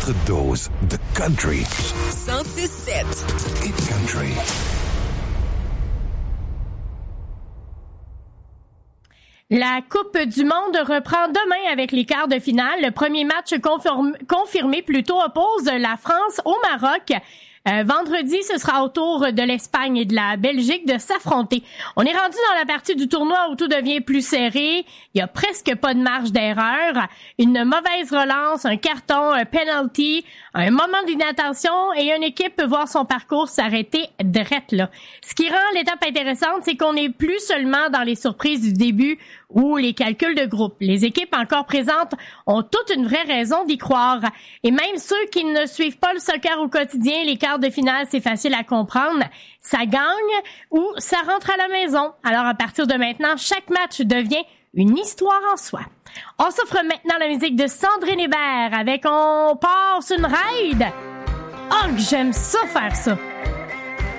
votre dose de country. 106.7 Hit Country. La Coupe du monde reprend demain avec les quarts de finale. Le premier match confirmé plutôt oppose la France au Maroc. Vendredi, ce sera au tour de l'Espagne et de la Belgique de s'affronter. On est rendu dans la partie du tournoi où tout devient plus serré. Il y a presque pas de marge d'erreur. Une mauvaise relance, un carton, un penalty, un moment d'inattention et une équipe peut voir son parcours s'arrêter drette là. Ce qui rend l'étape intéressante, c'est qu'on n'est plus seulement dans les surprises du début ou les calculs de groupe. Les équipes encore présentes ont toute une vraie raison d'y croire. Et même ceux qui ne suivent pas le soccer au quotidien, les quarts de finale, c'est facile à comprendre. Ça gagne ou ça rentre à la maison. Alors à partir de maintenant, chaque match devient une histoire en soi. On s'offre maintenant la musique de Sandrine Hébert avec On part sur une ride. Oh, que j'aime ça faire ça.